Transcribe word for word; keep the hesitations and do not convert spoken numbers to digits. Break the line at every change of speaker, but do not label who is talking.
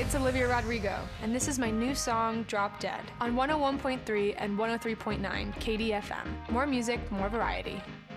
it's Olivia Rodrigo, and this is my new song, Drop Dead, on one oh one point three and one oh three point nine K D F M. More music, more variety.